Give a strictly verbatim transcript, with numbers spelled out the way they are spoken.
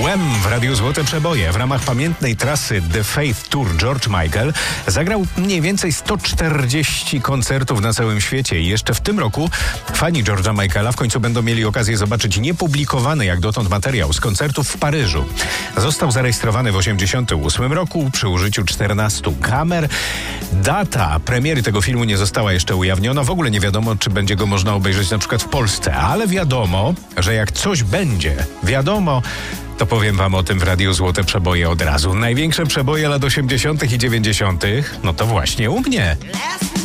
Wham! W Radiu Złote Przeboje. W ramach pamiętnej trasy The Faith Tour George Michael zagrał mniej więcej sto czterdzieści koncertów na całym świecie i jeszcze w tym roku fani George'a Michaela w końcu będą mieli okazję zobaczyć niepublikowany jak dotąd materiał z koncertów w Paryżu. Został zarejestrowany w osiemdziesiątym ósmym roku przy użyciu czternastu kamer. Data premiery tego filmu nie została jeszcze ujawniona. W ogóle nie wiadomo, czy będzie go można obejrzeć na przykład w Polsce, ale wiadomo, że jak coś będzie wiadomo, to powiem wam o tym w Radiu Złote Przeboje od razu. Największe przeboje lat osiemdziesiątych i dziewięćdziesiątych no to właśnie u mnie.